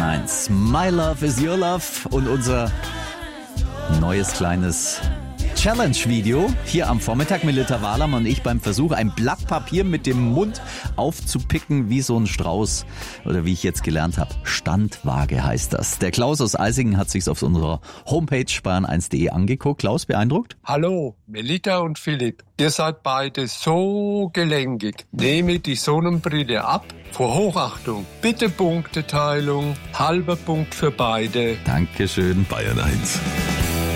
1. My Love is Your Love und unser neues kleines Challenge-Video hier am Vormittag mit Litta Wahlam und ich beim Versuch, ein Blatt Papier mit dem Mund aufzupicken wie so ein Strauß. Oder wie ich jetzt gelernt habe, Standwaage heißt das. Der Klaus aus Eisingen hat sich's auf unserer Homepage bayern1.de angeguckt. Klaus, beeindruckt? Hallo, Melita und Philipp. Ihr seid beide so gelenkig. Nehme die Sonnenbrille ab. Vor Hochachtung. Bitte Punkteteilung. Halber Punkt für beide. Dankeschön. Bayern 1.